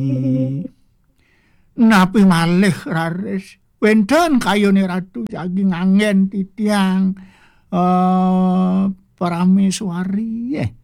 Napi malih raris wendon kayone ratu saking angen titiang parameswari